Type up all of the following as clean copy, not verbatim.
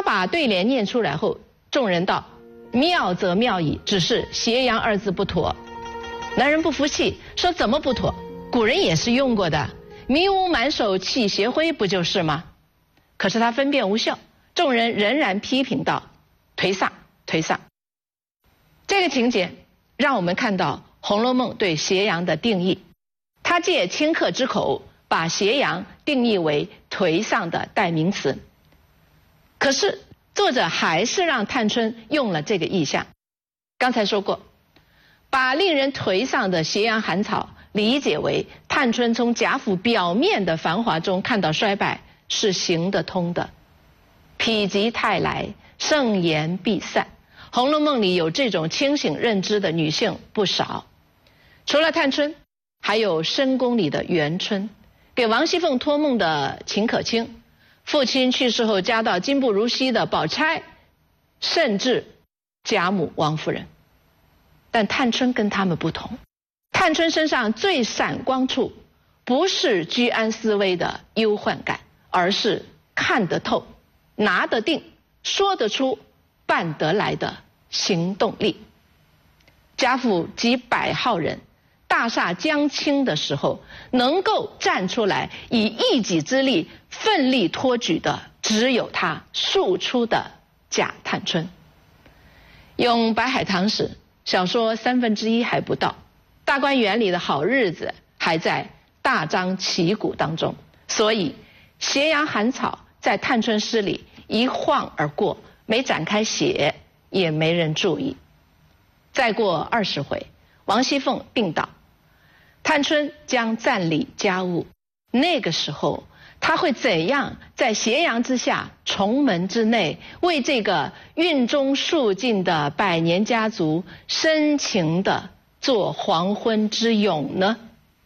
把对联念出来后，众人道：“妙则妙矣，只是斜阳二字不妥。”男人不服气，说：“怎么不妥？古人也是用过的，迷雾满手气斜晖，不就是吗？”可是他分辨无效，众人仍然批评道：“颓丧，颓丧。”这个情节让我们看到《红楼梦》对斜阳的定义，他借顷刻之口把斜阳定义为颓丧的代名词。可是作者还是让探春用了这个意象。刚才说过，把令人颓丧的斜阳寒草理解为探春从贾府表面的繁华中看到衰败是行得通的。否极泰来，盛筵必散。《红楼梦》里有这种清醒认知的女性不少，除了探春，还有深宫里的元春，给王熙凤托梦的秦可卿，父亲去世后家道金不如稀的宝钗，甚至贾母王夫人。但探春跟他们不同，探春身上最闪光处不是居安思危的忧患感，而是看得透、拿得定、说得出、办得来的行动力。贾府几百号人，大厦将倾的时候，能够站出来以一己之力奋力托举的，只有她庶出的贾探春。用白海棠史，小说1/3还不到，大观园里的好日子还在大张旗鼓当中，所以斜阳寒草在探春诗里一晃而过，没展开写，也没人注意。再过20回，王熙凤病倒，探春将暂理家务。那个时候，她会怎样在斜阳之下、重门之内，为这个运中数尽的百年家族深情地做黄昏之咏呢？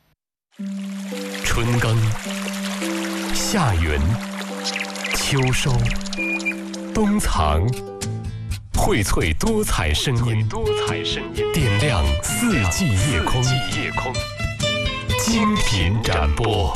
春耕、夏耘、秋收、冬藏，荟萃多彩声音，点亮四季夜空，精品展播。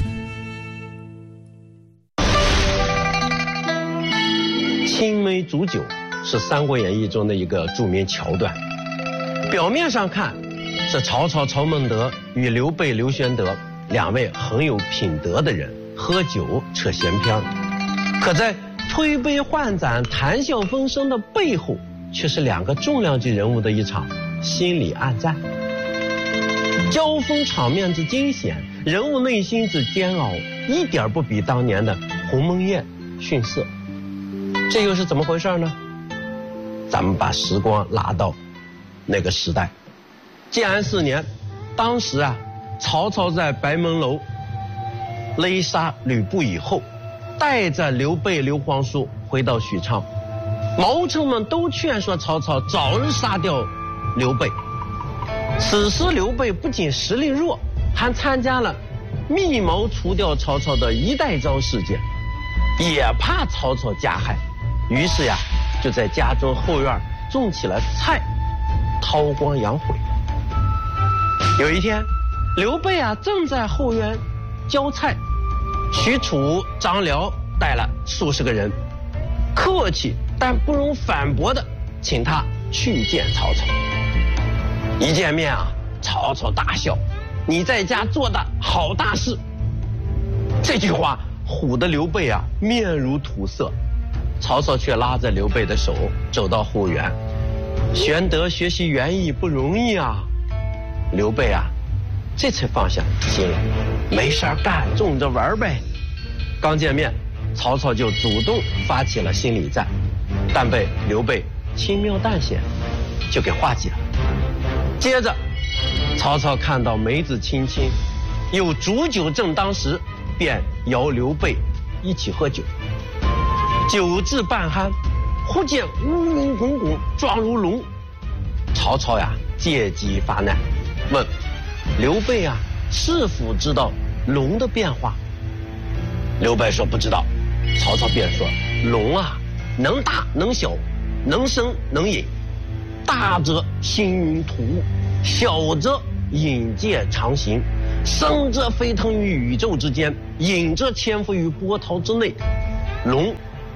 青梅煮酒是《三国演义》中的一个著名桥段。表面上看，是曹操曹孟德与刘备刘玄德两位很有品德的人喝酒扯闲篇，可在推杯换盏、谈笑风生的背后，却是两个重量级人物的一场心理暗战。交锋场面之惊险，人物内心之煎熬，一点不比当年的鸿门宴逊色。这又是怎么回事呢？咱们把时光拉到那个时代，建安4年，当时曹操在白门楼勒杀吕布以后，带着刘备刘皇叔回到许昌，谋臣们都劝说曹操早日杀掉刘备。此时刘备不仅实力弱，还参加了密谋除掉曹操的一代诏事件，也怕曹操加害，于是就在家中后院种起了菜，韬光养晦。有一天，刘备正在后院浇菜，许褚、张辽带了数十个人，客气但不容反驳的请他去见曹操。一见面曹操大笑：“你在家做的好大事。”这句话唬得刘备面如土色。曹操却拉着刘备的手走到后园：“玄德学习园艺不容易啊。”刘备这才放下心来，没事干，种着玩呗。刚见面，曹操就主动发起了心理战，但被刘备轻描淡写就给化解了。接着，曹操看到梅子青青，有煮酒正当时，便邀刘备一起喝酒。酒至半酣，忽见乌云滚滚，状如龙。曹操借机发难，问刘备是否知道龙的变化？刘备说不知道。曹操便说：“龙能大能小，能生能隐。大则行云吐雾，小则隐介长行。生则飞腾于宇宙之间，隐则潜伏于波涛之内。龙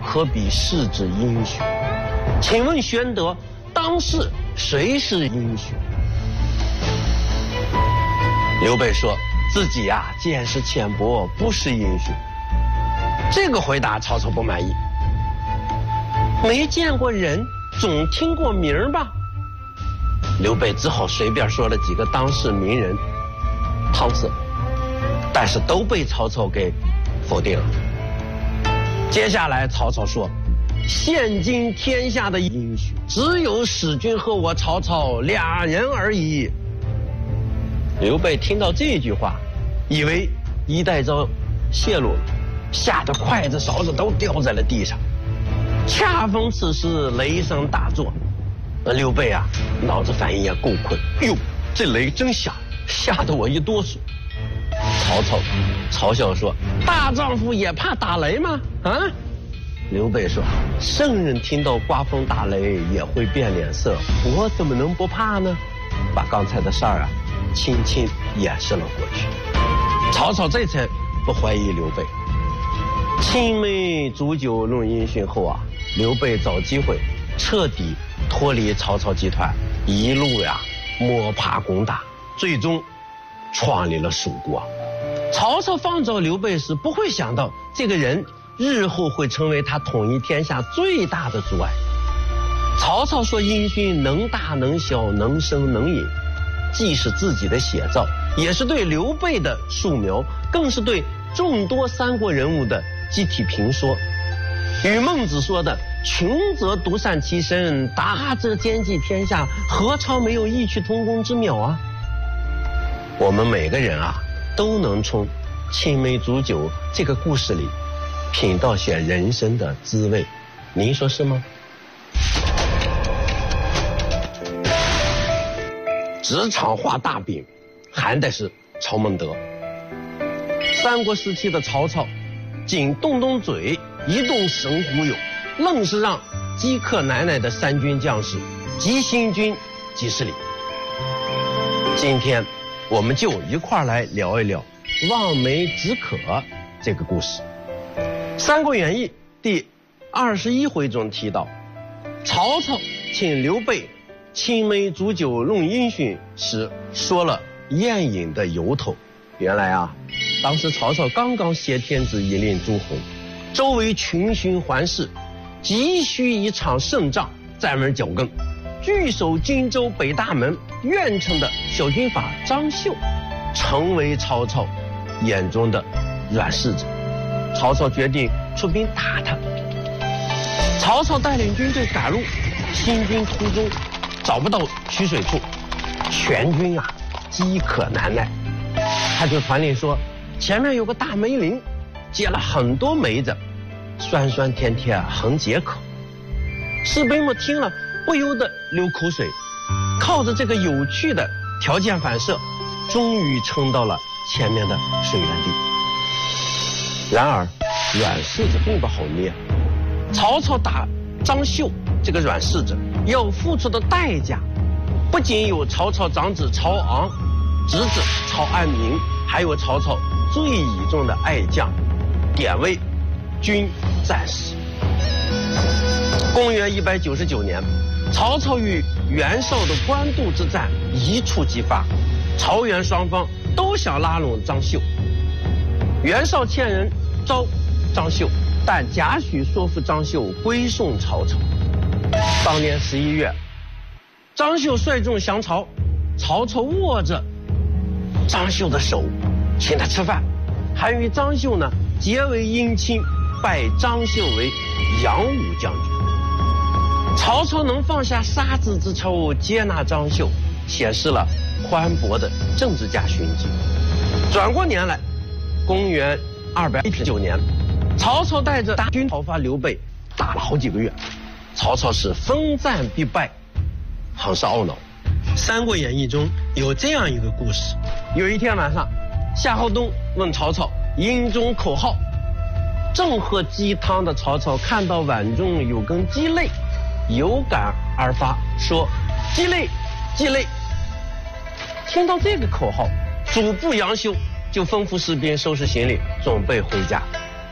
何必视之英雄？请问玄德，当世谁是英雄？刘备说自己呀，见识浅薄，不是英雄。这个回答曹操不满意。没见过人，总听过名儿吧？刘备只好随便说了几个当世名人，搪塞，但是都被曹操给否定了。接下来曹操说，现今天下的英雄只有使君和我曹操俩人而已。刘备听到这句话，以为衣带诏泄露了，吓得筷子勺子都掉在了地上。恰逢此时雷声大作，刘备啊，脑子反应也够快，哟，这雷真响，吓得我一哆嗦。曹操嘲笑说，大丈夫也怕打雷吗？啊？刘备说，圣人听到刮风打雷也会变脸色，我怎么能不怕呢？把刚才的事儿啊轻轻掩饰了过去。曹操这才不怀疑刘备。青梅煮酒论英雄后啊，刘备找机会彻底脱离曹操集团，一路摸爬滚打，最终创立了蜀国。曹操放走刘备时，不会想到这个人日后会成为他统一天下最大的阻碍。曹操说英雄能大能小，能生能隐，既是自己的写照，也是对刘备的素描，更是对众多三国人物的集体评说。与孟子说的穷则独善其身，达则兼济天下，何尝没有异曲同工之妙啊？我们每个人啊，都能从青梅煮酒这个故事里品到些人生的滋味，您说是吗？职场画大饼，含的是曹孟德。三国时期的曹操，仅动动嘴，一动神忽悠，愣是让饥渴难耐的三军将士急行军几十里。今天我们就一块来聊一聊望梅止渴这个故事。《三国演义》第21回中提到，曹操请刘备青梅煮酒论英雄时，说了宴饮的由头。原来啊，当时曹操刚刚挟天子以令诸侯，周围群雄环视，急需一场胜仗站稳脚跟。据守荆州北大门苑城的小军阀张绣，成为曹操眼中的软柿子。曹操决定出兵打他。曹操带领军队赶路，行军途中找不到取水处，全军啊饥渴难耐。他就传令说，前面有个大梅林，结了很多梅子，酸酸甜甜，很解渴。士兵们听了不由得流口水，靠着这个有趣的条件反射，终于撑到了前面的水源地。然而软柿子并不好捏，曹操打张绣这个软柿子要付出的代价，不仅有曹操长子曹昂、侄子曹安民，还有曹操最倚重的爱将典韦军战士。公元199年，曹操与袁绍的官渡之战一触即发，曹袁双方都想拉拢张绣。袁绍欠人招张绣，但贾诩说服张绣归顺曹操。当年11月，张绣率众降曹，曹操握着张绣的手，请他吃饭，还与张绣呢结为姻亲，拜张绣为扬武将军。曹操能放下杀子之仇，接纳张绣，显示了宽博的政治家勋级。转过年来，公元219年，曹操带着大军讨伐刘备，打了好几个月，曹操是逢战必败，很是懊恼。《三国演义》中有这样一个故事：有一天晚上，夏侯惇问曹操营中口号，正喝鸡汤的曹操看到碗中有根鸡肋，有感而发，说：“鸡肋，鸡肋。”听到这个口号，主簿杨修就吩咐士兵收拾行李，准备回家。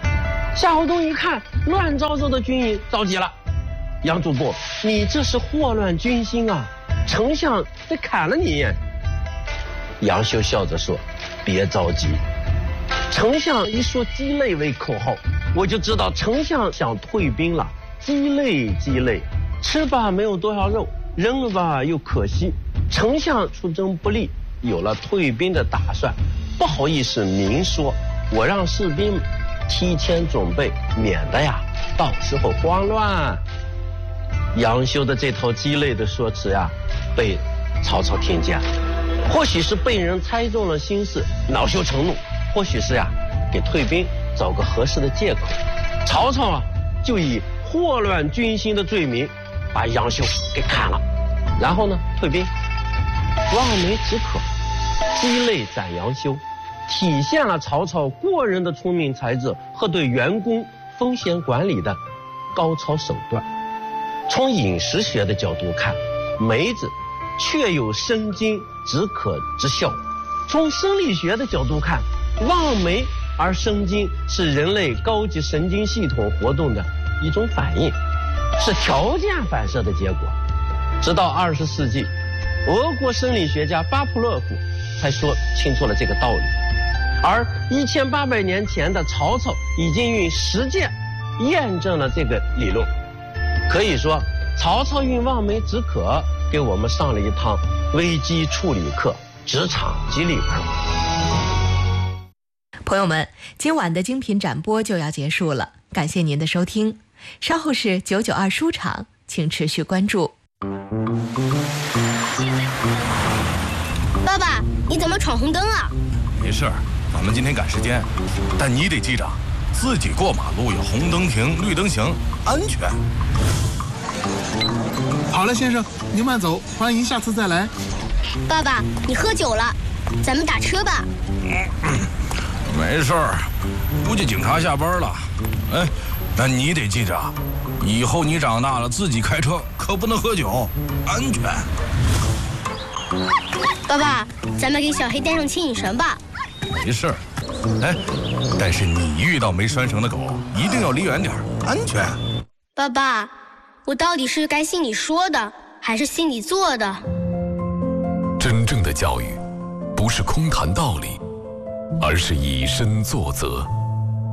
夏侯惇一看乱糟糟的军营，着急了。杨主簿，你这是祸乱军心啊！丞相得砍了你。杨修笑着说：“别着急，丞相一说鸡肋为口号，我就知道丞相想退兵了。鸡肋，鸡肋，吃吧没有多少肉，扔了吧又可惜。丞相出征不利，有了退兵的打算，不好意思明说，我让士兵提前准备，免得呀到时候慌乱。”杨修的这套鸡肋的说辞呀，被曹操听见了，或许是被人猜中了心事，恼羞成怒；或许是呀，给退兵找个合适的借口。曹操啊，就以祸乱军心的罪名，把杨修给砍了，然后呢，退兵。望梅止渴，鸡肋斩杨修，体现了曹操过人的聪明才智和对员工风险管理的高超手段。从饮食学的角度看，梅子确有生津止渴之效；从生理学的角度看，望梅而生津是人类高级神经系统活动的一种反应，是条件反射的结果。直到20世纪，俄国生理学家巴甫洛夫才说清楚了这个道理，而1800年前的曹操已经用实践验证了这个理论。可以说，曹操用望梅止渴给我们上了一堂危机处理课、职场激励课。 朋友们，今晚的精品展播就要结束了，感谢您的收听。稍后是992书场，请持续关注。 爸爸，你怎么闯红灯啊？ 没事儿，咱们今天赶时间，但你得记着，自己过马路有红灯停，绿灯行，安全。 好了，先生，您慢走，欢迎下次再来。 爸爸，你喝酒了，咱们打车吧。 没事儿，估计警察下班了。哎，但你得记着，以后你长大了自己开车可不能喝酒，安全。 爸爸，咱们给小黑带上牵引绳吧。 没事儿，哎，但是你遇到没拴绳的狗，一定要离远点，安全。 爸爸，我到底是该信你说的，还是信你做的？ 真正的教育，不是空谈道理，而是以身作则。